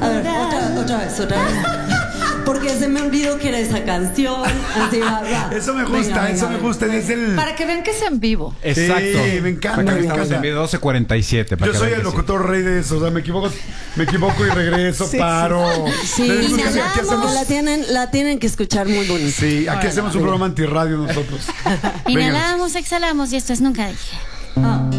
A ver, otra vez. Porque se me olvidó que era esa canción. Así, Eso me gusta, me gusta. Es el... Para que vean que es en vivo. Exacto. Sí, me encanta. Estamos en video 12:47. Yo soy el locutor rey de eso. O sea, me equivoco y regreso, paro. Sí, la tienen que escuchar muy bonita. Sí, aquí hacemos un programa antirradio nosotros. Inhalamos, exhalamos y esto es Nunca Dije.